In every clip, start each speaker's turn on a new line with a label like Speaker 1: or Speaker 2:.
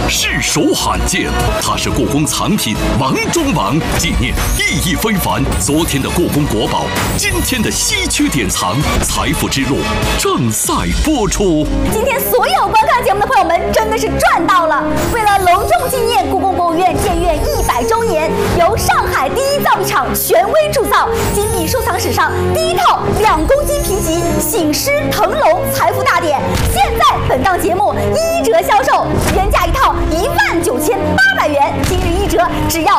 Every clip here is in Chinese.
Speaker 1: 世手罕见，它是故宫藏品王中王，纪念意义非凡。昨天的故宫国宝，今天的稀缺典藏，财富之路正在播出。
Speaker 2: 今天所有观看节目的朋友们真的是赚到了！为了隆重纪念故宫博物院建院100周年，由上海第一造币厂权威铸造，金币收藏史上第一套2公斤评级醒狮腾龙财富大典，现在本档节目1折销售，原价一套19800元，今日1折只要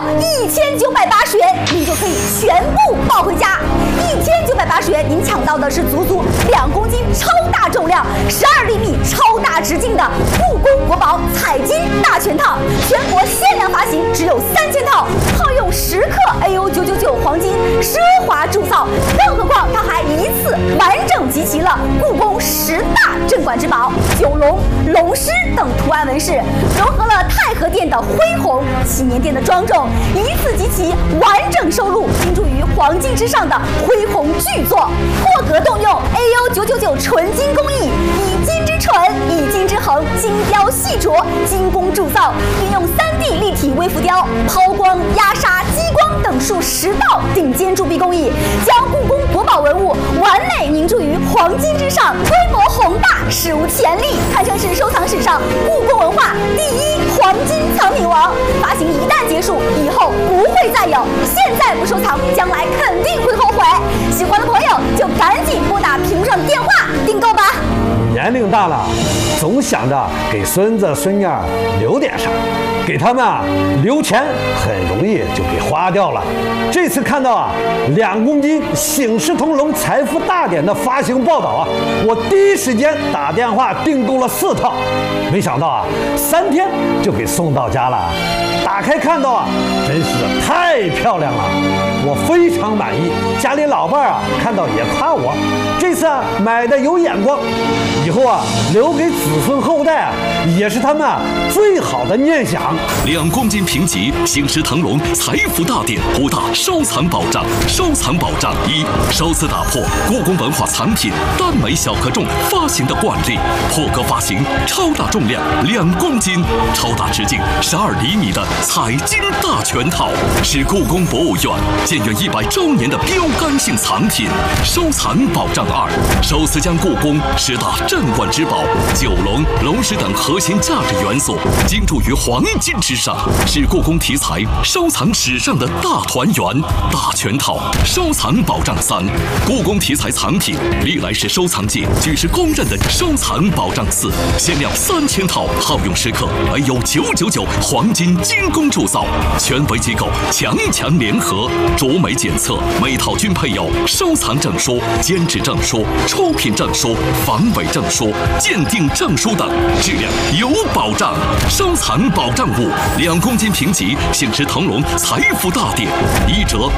Speaker 2: 1980元，您就可以全部抱回家。1980元，您抢到的是足足2公斤超大重量、12厘米超大直径的故宫国宝彩金大全套，全国限量发行，只有3000套，套用10克 AU999黄金奢华铸造，更何况它还一次完整集齐了故宫10大镇馆之宝九龙、龙狮等图案纹饰，融合了太和殿的恢宏、祈年殿的庄重，一次集齐完整收录精注于黄金之上的恢宏巨作，破格动用 AU999纯金工艺，以金之纯、以金之恒，精雕细琢，精工铸造，运用3D 立体微浮雕、抛光、压砂、激光等数10道顶尖铸币工艺，将故宫国宝文物完美凝铸于黄金之上，规模宏大，史无前例，堪称是收藏史上故宫文化第1黄金藏品王。发行一旦结束，以后不会再有，现在不收藏，将来肯定会后悔。喜欢的朋友就赶紧拨打屏幕上的电话订购吧。
Speaker 3: 年龄大了，总想着给孙子孙女留点啥，给他们留钱很容易就给花掉了。这次看到2公斤醒狮腾龙财富大典的发行报道我第一时间打电话订购了4套，没想到3天就给送到家了。打开看到真是太漂亮了，我非常满意。家里老伴看到也夸我，这次买的有眼光，以后留给子孙后代也是他们最好的念想。
Speaker 1: 2公斤评级醒狮腾龙财富大典5大收藏保障。收藏保障1，首次打破故宫文化藏品单枚小克重发行的惯例，破格发行超大重量2公斤、超大直径12厘米的彩金大全套，是故宫博物院建院100周年的标杆性藏品。收藏保障2，首次将故宫10大镇馆之宝九龙、龙狮等核心价值元素精铸于黄金之上，是故宫题材收藏史上的大团圆大全套。收藏保障3，故宫题材藏品历来是收藏界举世公认的收藏保障4，限量3000套，号用10克 AU999黄金精工铸造，权威机构强联合，卓美检测，每套均配有收藏证书、监制证书、出品证书、防伪证书、鉴定证书等，质量有保障。收藏保障5，2公斤评级醒狮腾龙财富大典1折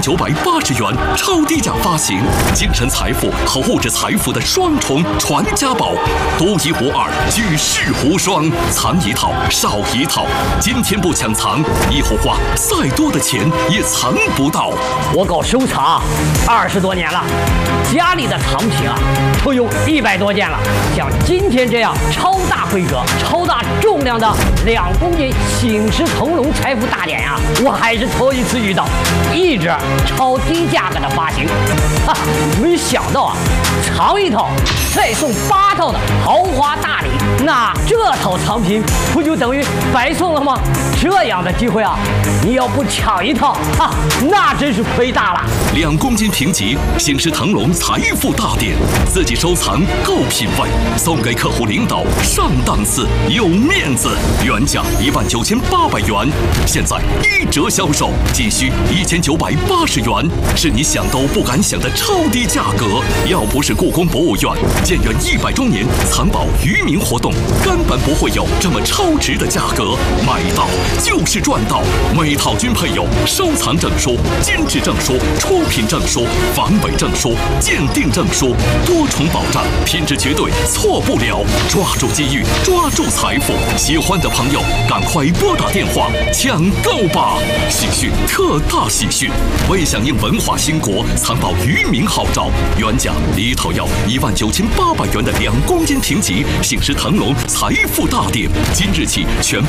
Speaker 1: 1980元，超低价发行，精神财富和物质财富的双重传家宝，独一无二，举世无双，藏一套少一套，今天不抢藏，以后花再多的钱也藏不到。
Speaker 4: 我搞收藏20多年了，家里的藏品都有100多件了，像今天这样超大规格、超大重量的2公斤醒狮腾龙财富大典我还是头一次遇到1折超低价格的发行，没想到藏一套再送8套的豪华大礼，那这套藏品不就等于白送了吗？这样的机会你要不抢一套那真是亏大了。
Speaker 1: 2公斤评级醒狮腾龙财富大典，自己收藏够品味，送给客户领导上档次有面子。原价19800元，现在1折销售，仅需1980元，是你想都不敢想的超低价格。要不是故宫博物院建院100周年藏宝渔民活动，根本不会有这么超值的价格。买到就是赚到，每套均配有收藏证书、监制证书、出品证书、防伪证书、鉴定证书，多重保障，品质绝对错不了。抓住机遇，抓住财富，喜欢的朋友赶快拨打电话抢购吧！喜讯，特大喜讯！为响应文化兴国、藏宝渔民号召，原价一套要19800元的2公斤评级醒狮腾龙财富大典，今日起全部